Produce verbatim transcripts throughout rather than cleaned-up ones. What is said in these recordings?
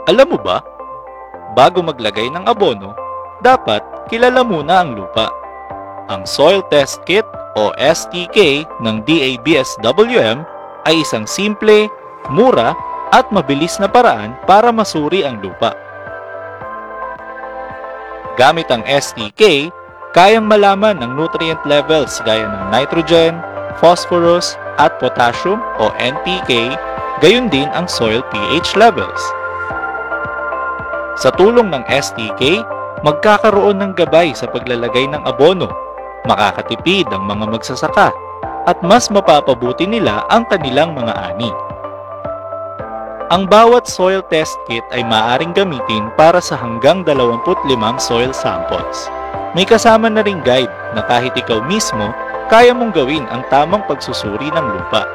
Alam mo ba, bago maglagay ng abono, dapat kilala muna ang lupa. Ang Soil Test Kit o S T K ng D A B S W M ay isang simple, mura at mabilis na paraan para masuri ang lupa. Gamit ang S T K, kayang malaman ang nutrient levels gaya ng nitrogen, phosphorus at potassium o N P K, gayon din ang soil pH levels. Sa tulong ng S T K, magkakaroon ng gabay sa paglalagay ng abono, makakatipid ang mga magsasaka, at mas mapapabuti nila ang kanilang mga ani. Ang bawat soil test kit ay maaaring gamitin para sa hanggang dalawampu't limang soil samples. May kasama na ring guide na kahit ikaw mismo, kaya mong gawin ang tamang pagsusuri ng lupa.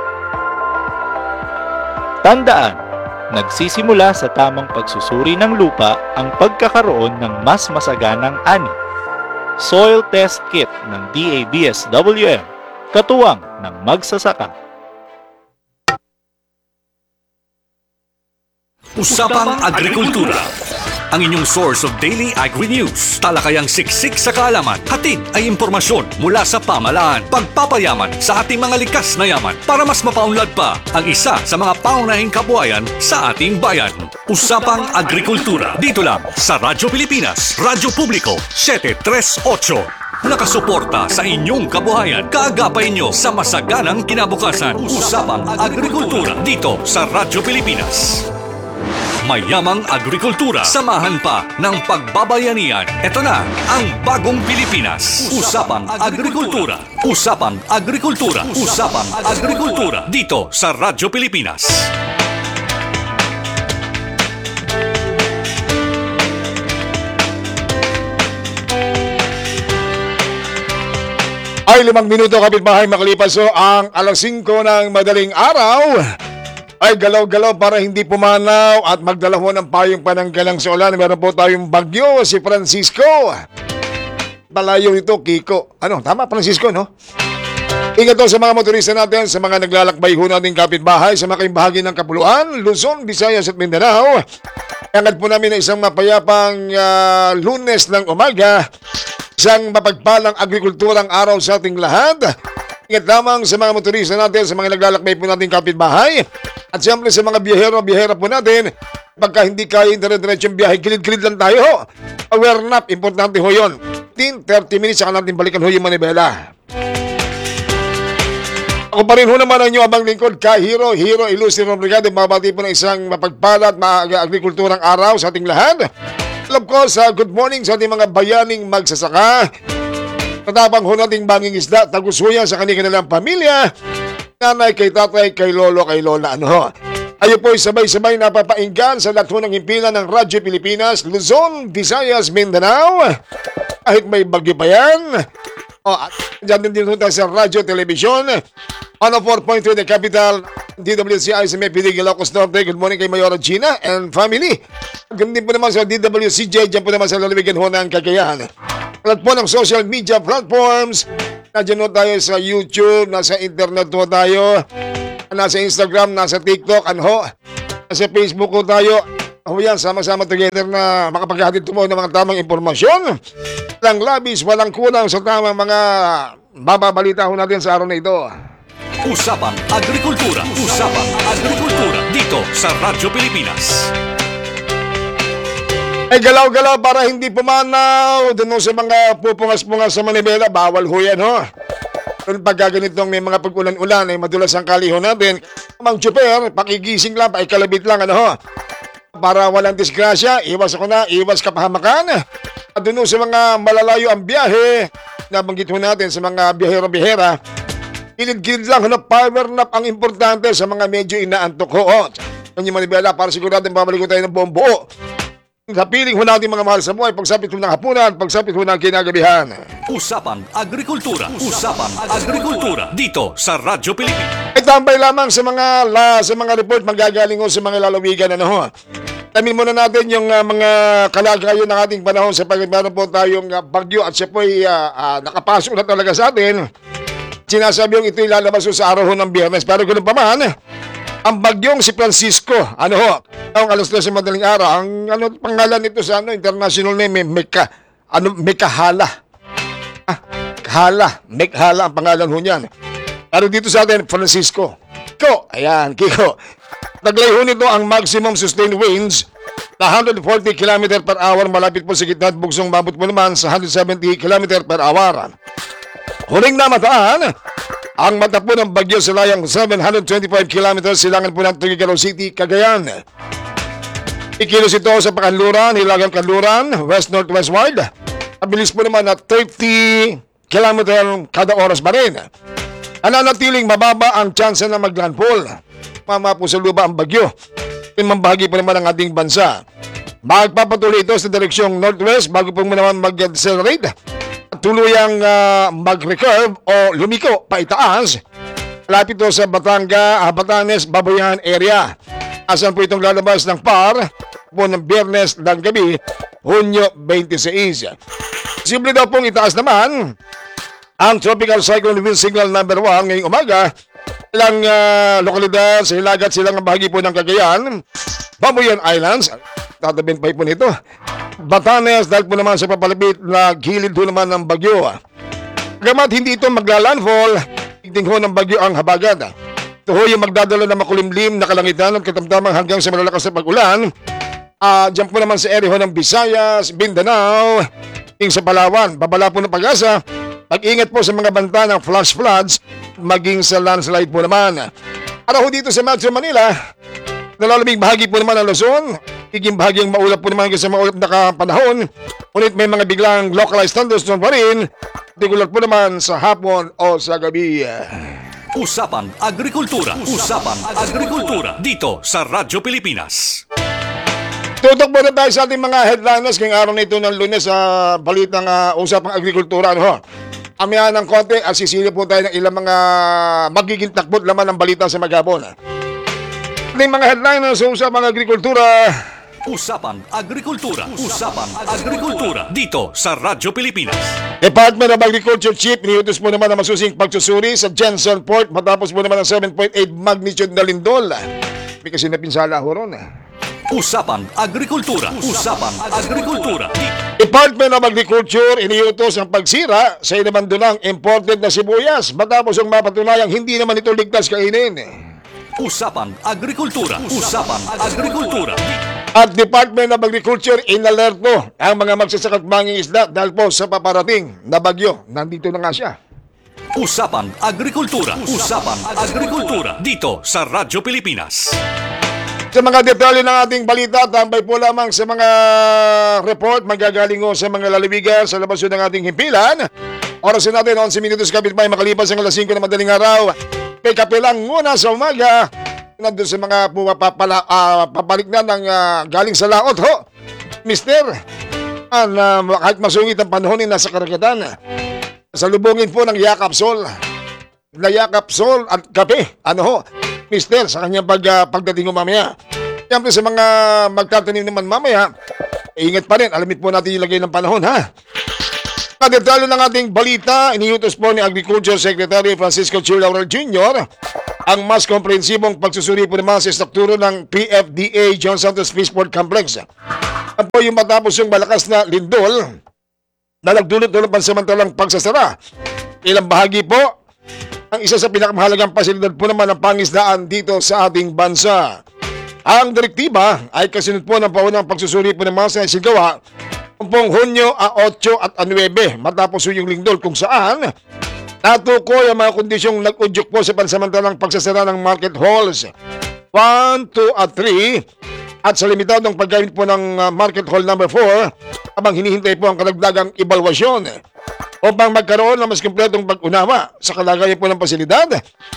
Tandaan, nagsisimula sa tamang pagsusuri ng lupa ang pagkakaroon ng mas masaganang ani. Soil Test Kit ng D A B S W M, katuwang ng magsasaka. Usapang Agrikultura, ang inyong source of daily agri-news. Talakayang siksik sa kaalaman, hatid ay impormasyon mula sa pamahalaan. Pagpapayaman sa ating mga likas na yaman para mas mapaunlad pa ang isa sa mga pangunahing kabuhayan sa ating bayan. Usapang Agrikultura, dito lang sa Radyo Pilipinas, Radyo Publiko, seven three eight. Nakasuporta sa inyong kabuhayan, kaagapay nyo sa masaganang kinabukasan. Usapang Agrikultura, dito sa Radyo Pilipinas. Mayamang agrikultura, samahan pa ng pagbabayanihan. Ito na ang bagong Pilipinas. Usapang Agrikultura. Usapang Agrikultura. Usapang Agrikultura. Dito sa Radyo Pilipinas. Ay, limang minuto kapitbahay makalipas so ang alas singko ng madaling araw. Ay galaw-galaw para hindi pumanaw at magdala ho ng payong pananggalang sa ulan. Meron po tayong bagyo, si Francisco. Palayo ito, Kiko. Ano, tama Francisco, no? Ingat to sa mga motorista natin, sa mga naglalakbay ho nating kapitbahay, sa mga bahagi ng Kapuluan, Luzon, Visayas at Mindanao. Ingat po namin na isang mapayapang uh, Lunes ng umaga, isang mapagpalang agrikulturang araw sa ating lahat. Ingat lamang sa mga motorista natin, sa mga naglalakbay po nating kapitbahay. At siyempre sa mga biyahero-biyahera po natin, pagka hindi kaya yung dire-diretsong biyahe, kilid-kilid lang tayo ho. Aware nap, importante ho yun. fifteen to thirty minutes, saka natin balikan ho yung manibela. Ako pa rin ho naman ang inyong abang lingkod, Ka-Hero, Hero, Ilustre Brigade. Mabati po ng isang mapagpalat na agrikulturang araw sa ating lahat. Of course, uh, good morning sa ating mga bayaning magsasaka. Katabang ho nating banging isda, tagusuya sa kanilang pamilya. Nanay, kay tatay, kay lolo, kay lola, ano ho. Ayo po sabay-sabay napapainggan sa lahat ng himpilan ng Radyo Pilipinas, Luzon, Visayas, Mindanao. Kahit may bagyo pa yan. O, at dyan din dito sa Radyo Television. one oh four point three The Capital, D W C I sa May P D Ilocos Norte. Good morning kay Mayora Gina and family. Ganun din po naman sa D W C J, dyan po naman sa lalawigan ho ng Cagayan. At po ng social media platforms. Nandiyan ho tayo sa YouTube, nasa internet ho tayo, nasa Instagram, nasa TikTok, ano ho, nasa Facebook ho tayo. Ho yan, sama-sama together na makapaghatid mo ng mga tamang impormasyon. Walang labis, walang kulang sa tamang mga bababalita ho natin sa araw na ito. Usapang Agrikultura. Usapang Agrikultura. Dito sa Radyo Pilipinas. Ay galaw-galaw para hindi pumanaw. Doon sa mga pupungas-pungas sa manibela, bawal ho yan ho. Doon pag ganitong may mga pag-ulan-ulan ay madulas ang kaliho natin. Mga tsuper, pakigising lang, paikalabit lang, ano ho. Para walang disgrasya, iwas ako na, iwas kapahamakan. At doon sa mga malalayo ang biyahe, nabanggit ho natin sa mga biyahero-biyahera, kilid-kilid lang, ano, power nap ang importante sa mga medyo inaantok ho. Ang yung manibela, para sigurado babalik ko tayo ng buong buo. Sa piling ho natin mga mahal sa buhay, pagsapit ho ng hapunan, pagsapit ho ng kinagabihan. Usapang Agrikultura. Usapang Agrikultura. Dito sa Radyo Pilipinas. Ay tambay lamang sa mga la, sa mga report manggagaling ho sa mga lalawigan, ano ho. Tamin muna natin yung uh, mga kalagayan ng ating panahon sa pagkakaroon po tayong uh, bagyo at siya po ay uh, uh, nakapasok na talaga sa atin. Sinasabi yung ito'y lalabas sa araw ho ng Biyernes. Pero ganoon pa man, ang bagyong si Francisco. Ano ho? Ang alas tres sa madaling araw. Ang ano pangalan nito sa ano international name, Meka. Ano Mekahala. Ah, Hala, Mekhala ang pangalan ho niyan. Pero dito sa atin, Francisco. Kiko, ayan, Kiko. Taglay ho nito ang maximum sustained winds na one hundred forty kilometers per hour malapit po sa gitna at bugsong mabot po naman sa one hundred seventy kilometers per hour. Huling namataan, ang mata po ng bagyo sa layang seven hundred twenty-five kilometers silangan po ng Tuguegarao City, Cagayan. Ikilos ito sa Pakanluran, Hilagang Kanluran, west-northwestward. Mabilis po naman na thirty kilometers kada oras pa rin. Nananatiling mababa ang tsansa na maglandfall. Mama po sa luba ang bagyo. Pinambahagi po naman ang ating bansa. Magpapatuloy ito sa direksyong northwest bago po naman mag-accelerate. Tuluyang uh, mag-recurve o lumiko pa itaas. Lapit ito sa Batanga, Batanes, Babuyan area. Asan po itong lalabas ng P A R po ng Biyernes ng gabi, Hunyo twenty-six. Simple daw pong itaas naman ang Tropical Cyclone Wind Signal number one ngayong umaga. Ilang uh, lokalidad sa hilagat silang bahagi po ng Cagayan, Babuyan Islands, tatabing pa po nito, Batanes dahil po naman sa papalapit na gilid ho naman ng bagyo. Gamat hindi ito maglalandfall, tigting ho ng bagyo ang habagat. Ito ho yung magdadala ng makulimlim na kalangitan at katamtamang hanggang sa malalakas na pag-ulan. Uh, Diyan po naman sa area ho ng Visayas, Mindanao, ing sa Palawan, babala po ng pag-asa. Mag-ingat po sa mga banta ng flash floods, maging sa landslide po naman. Para ho dito sa Metro Manila, nalalamig bahagi po naman ng Luzon, iging bahagi ang maulap po naman kasi maulap na kapanahon, ngunit may mga biglang localized thunderstorm pa rin, tigulat po naman sa hapon o sa gabi. Usapang Agrikultura. Usapang Agrikultura. Dito sa Radyo Pilipinas. Tutok muna tayo sa ating mga headliners ngayong araw na ito ng Lunes sa balitang uh, Usapang Agrikultura. Ano ho? Amihan ng konti at sisilip po tayo ng ilang mga magiging takbot laman ng balita sa maghapon. Ating mga headliners sa Usapang Agrikultura. Usapang Agrikultura. Usapang Agrikultura. Dito sa Radyo Pilipinas. Department of Agriculture Chief, iniutos po naman ang masusing pagsusuri sa Jensen Port matapos po naman ang seven point eight magnitude na lindol. May kasi napinsala ho ron. Usapang Agrikultura. Usapang Agrikultura. Department of Agriculture, iniutos ang pagsira sa inabandonang imported na sibuyas matapos ang mapatunayang hindi naman ito ligtas kainin. Usapang Agrikultura. Usapang Agrikultura. At Department of Agriculture, inalerto ang mga magsasaka at mangingisda dahil po sa paparating na bagyo. Nandito na nga siya. Usapang Agrikultura. Usapang Agrikultura. Dito sa Radyo Pilipinas. Sa mga detalye ng ating balita, tambay po lamang sa mga report magagaling ho sa mga lalawigan sa labas ng ating himpilan. Oras natin, eleven minutos kapit pa makalipas ang alas five na madaling araw. May kape lang muna sa umaga. Nandun sa mga pumapapala, uh, papalik na ng uh, galing sa laot ho. Mister, uh, kahit masungit ang panahon nasa karagatan, salubungin po ng Yakap Sol. Na Yakap Sol at kape. Ano ho? Mister, sa kanyang pag, uh, pagdating mo mamaya. Siyempre sa mga magtatanim naman mamaya, ingat pa rin. Alamit po natin yung lagay ng panahon, ha? Kadetalyo ng ating balita, iniutos po ni Agriculture Secretary Francisco Chir Laurel Junior ang mas komprehensibong pagsusuri po naman sa estrukturo ng P F D A John Santos Fishport Complex. Ang po yung matapos yung malakas na lindol na nagdulot ng pansamantalang pagsasara. Ilang bahagi po ang isa sa pinakamahalagang pasilidad po naman ng pangisdaan dito sa ating bansa. Ang direktiba ay kasunod po ng paunang pagsusuri po ng mga sinagawa noong Hunyo eight at nine matapos yung lindol kung saan natukoy ang mga kondisyong nag-udyok po sa pansamantalang pagsasara ng market halls one, two at three at sa limitadong paggamit po ng market hall number four habang hinihintay po ang karagdagang ebalwasyon upang magkaroon ng mas kumpletong pag-unawa sa kalagayan po ng pasilidad.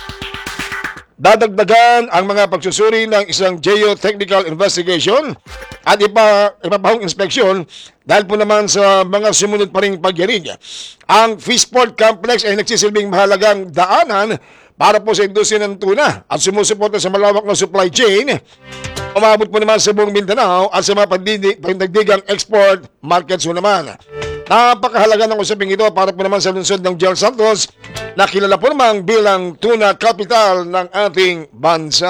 Dadagdagan ang mga pagsusuri ng isang geotechnical investigation at ipa, ipapahong inspeksyon dahil po naman sa mga sumunod pa ring pagyarig. Ang Fishport Complex ay nagsisilbing mahalagang daanan para po sa industriya ng tuna at sumusuporta sa malawak na supply chain. Umabot po naman sa buong Mindanao at sa mga pandagdigang export markets po naman. Napakahalaga ng usaping ito para po naman sa lungsod ng General Santos na kilala po naman bilang tuna capital ng ating bansa.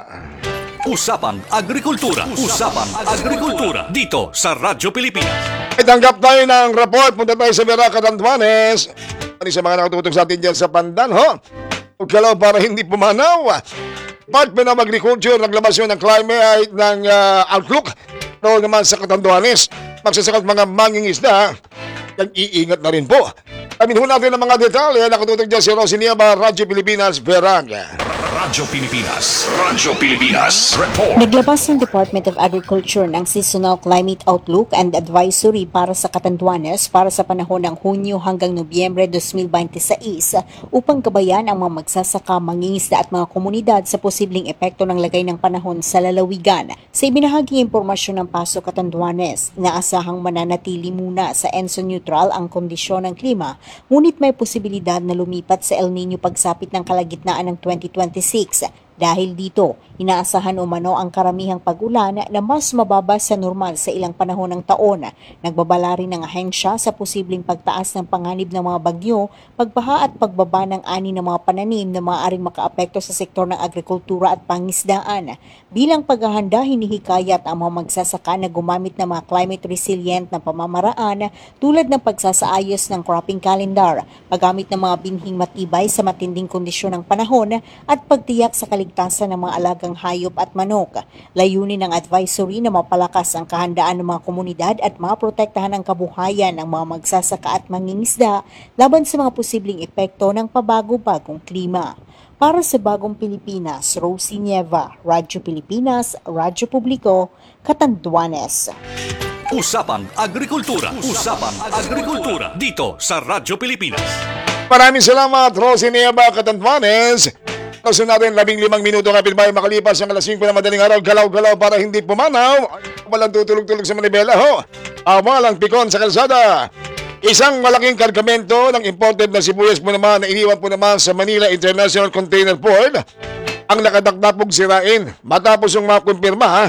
Usapang Agrikultura. Usapang Agrikultura. Dito sa Radyo Pilipinas. Ay tanggap tayo ng report. Punta tayo sa Vera Catanduanes. Ano sa mga nakatutok sa atin dyan sa Pandan, ho? Galaw para hindi pumanaw. Department of Agriculture, naglabas yun ng climate ng uh, outlook. Doon naman sa Catanduanes. Magsasakat mga mangingisda. Nag-iingat na rin po. Amin ho natin ang mga detalye. Nakatutok dyan si Rosiniaba, Radyo Pilipinas, Veranga. Radyo Pilipinas. Radyo Pilipinas. Report. Naglabas ng Department of Agriculture ng Seasonal Climate Outlook and Advisory para sa Catanduanes para sa panahon ng Hunyo hanggang Nobyembre twenty twenty-six upang gabayan ang mga magsasaka, mangingisda at mga komunidad sa posibleng epekto ng lagay ng panahon sa lalawigan. Sa ibinahaging impormasyon ng Paso Catanduanes, inaasahang mananatili muna sa ENSO neutral ang kondisyon ng klima, ngunit may posibilidad na lumipat sa El Nino pagsapit ng kalagitnaan ng twenty twenty-six. Dahil dito, inaasahan umano ang karamihang pag-ulan na mas mababa sa normal sa ilang panahon ng taon. Nagbabala rin ng ahensya sa posibleng pagtaas ng panganib ng mga bagyo, pagbaha at pagbaba ng ani ng mga pananim na maaaring makaapekto sa sektor ng agrikultura at pangisdaan. Bilang paghahanda, hinihikayat ang mga magsasaka na gumamit ng mga climate resilient na pamamaraan tulad ng pagsasaayos ng cropping calendar, paggamit ng mga binhing matibay sa matinding kondisyon ng panahon at pagtiyak sa kaligtasan ng mga alagang hayop at manok. Layunin ng advisory na mapalakas ang kahandaan ng mga komunidad at maprotektahan ang kabuhayan ng mga magsasaka at mangingisda laban sa mga posibleng epekto ng pabago-bagong klima. Para sa Bagong Pilipinas, Rosie Nieva, Radyo Pilipinas, Radyo Publiko, Catanduanes. Usapang Agrikultura. Usapang Agrikultura. Dito sa Radyo Pilipinas. Maraming salamat, Rosie Nieva, Catanduanes. Kasi natin labing limang minuto kapit bahay makalipas ang alas singko na madaling araw. Galaw-galaw para hindi pumanaw. Walang tutulog-tulog sa Manibela, ho. Awalang pikon sa kalsada. Isang malaking kargamento ng imported na sibuyas po naman na iniwan po naman sa Manila International Container Port ang nakadakdapog sirain matapos yung makumpirma ha.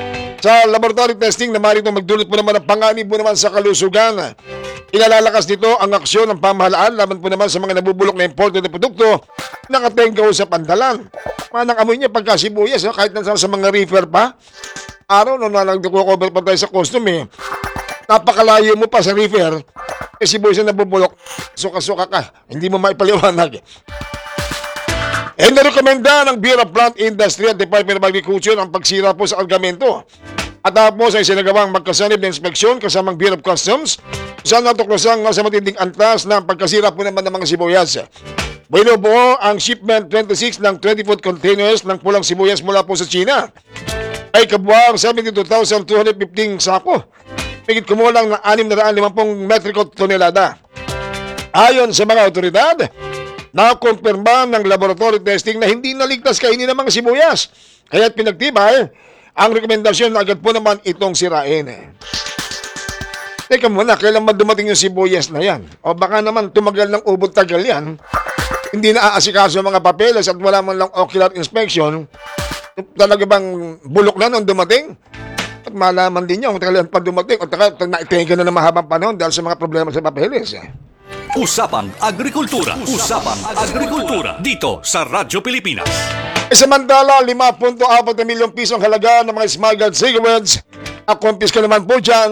Sa laboratory testing na marito magdulot po naman ng panganib po naman sa kalusugan. Ilalalakas nito ang aksyon ng pamahalaan laban po naman sa mga nabubulok na imported na produkto nakatenggaw sa pantalan. Manang amoy niya pagka sibuyas ha, kahit nasa sa mga reefer pa. Araw nung na nagko-cover pa tayo sa custom eh. Napakalayo mo pa sa reefer. Eh sibuyas na nabubulok. Suka-suka ka. Hindi mo maipaliwanag. Eh narekomenda ng Bureau of Plant Industry at Department of Agriculture ang pagsira po sa kargamento. At tapos ay sinagawang magkasanib na inspeksyon kasamang Bureau of Customs saan natuklasan nga sa matinding antas na pagkasira po naman ng mga sibuyas. Binubuo ang shipment twenty-six ng twenty-foot containers ng pulang sibuyas mula po sa China. Ay kabuang seventy-two thousand two hundred fifteen sako. Pigit kumulang ng six hundred fifty metriko tonelada. Ayon sa mga otoridad, nakumpirma ng laboratory testing na hindi naligtas kainin ng mga sibuyas. Kaya't pinagtibay ang rekomendasyon na agad po naman itong sirain. Teka muna, kailan ba dumating yung sibuyas na yan? O baka naman tumagal ng ubod tagal yan. Hindi na aasikaso ang mga papeles at wala man lang ocular inspection. Talaga bang bulok na nung dumating? At malaman din niya kung kailan pa dumating o taka, naitenga na ng mahabang panahon dahil sa mga problema sa papeles. Usapang Agrikultura. Usapang Agrikultura. Dito sa Radyo Pilipinas. E samantala, five point four na milyong pisong halaga ng mga smuggled cigarettes. Akumpis ka naman po dyan